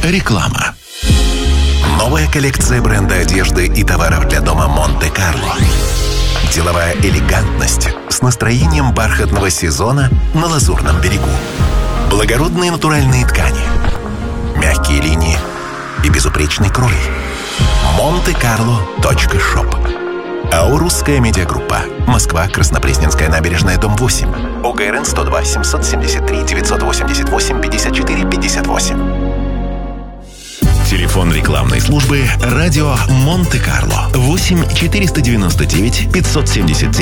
Реклама. Новая коллекция бренда одежды и товаров для дома «Монте-Карло». Деловая элегантность с настроением бархатного сезона на Лазурном берегу. Благородные натуральные ткани, мягкие линии и безупречный крой. Monte-Carlo.shop. АО «Русская медиагруппа». Москва, Краснопресненская набережная, дом 8. ОГРН 102 773 988 54 58. Телефон рекламной службы «Радио Монте-Карло» 8 499 579